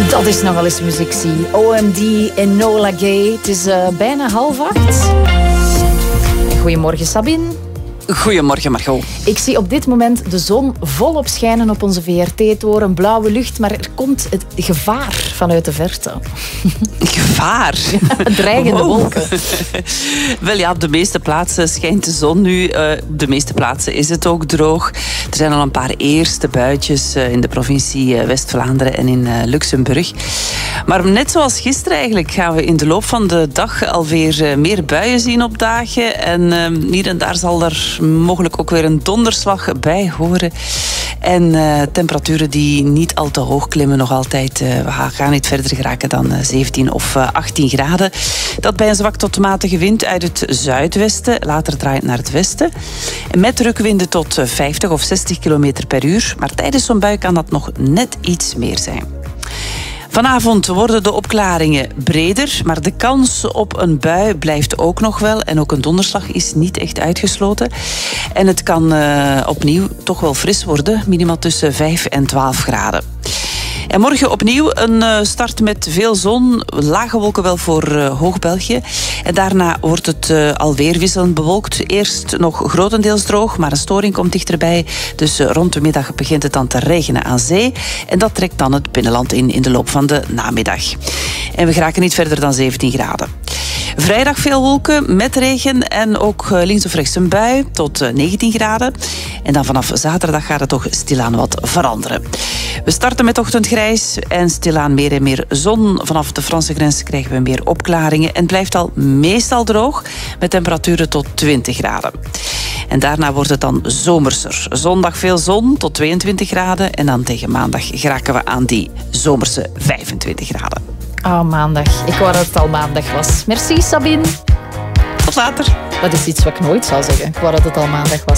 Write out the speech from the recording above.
Dat is nogal eens muziek, zie. OMD en Enola Gay. Het is bijna 7:30. Goedemorgen, Sabine. Goedemorgen, Margot. Ik zie op dit moment de zon volop schijnen op onze VRT-toren. Blauwe lucht, maar er komt het gevaar vanuit de verte. Gevaar? Ja, dreigende wolken. Wel ja, op de meeste plaatsen schijnt de zon nu. Op de meeste plaatsen is het ook droog. Er zijn al een paar eerste buitjes in de provincie West-Vlaanderen en in Luxemburg. Maar net zoals gisteren eigenlijk gaan we in de loop van de dag alweer meer buien zien opdagen. En hier en daar zal er mogelijk ook weer een donderslag bij horen. En temperaturen die niet al te hoog klimmen nog altijd. We gaan niet verder geraken dan 17 of 18 graden. Dat bij een zwak tot matige wind uit het zuidwesten. Later draait naar het westen. Met drukwinden tot 50 of 60 kilometer per uur. Maar tijdens zo'n bui kan dat nog net iets meer zijn. Vanavond worden de opklaringen breder, maar de kans op een bui blijft ook nog wel. En ook een donderslag is niet echt uitgesloten. En het kan opnieuw toch wel fris worden, minimaal tussen 5 en 12 graden. En morgen opnieuw een start met veel zon, lage wolken wel voor Hoog-België. En daarna wordt het alweer wisselend bewolkt. Eerst nog grotendeels droog, maar een storing komt dichterbij. Dus rond de middag begint het dan te regenen aan zee. En dat trekt dan het binnenland in de loop van de namiddag. En we geraken niet verder dan 17 graden. Vrijdag veel wolken met regen en ook links of rechts een bui tot 19 graden. En dan vanaf zaterdag gaat het toch stilaan wat veranderen. We starten met ochtendgrijs en stilaan meer en meer zon. Vanaf de Franse grens krijgen we meer opklaringen. En het blijft al meestal droog met temperaturen tot 20 graden. En daarna wordt het dan zomerser. Zondag veel zon tot 22 graden. En dan tegen maandag geraken we aan die zomerse 25 graden. Oh, maandag. Ik wou dat het al maandag was. Merci, Sabine. Tot later. Dat is iets wat ik nooit zou zeggen. Ik wou dat het al maandag was.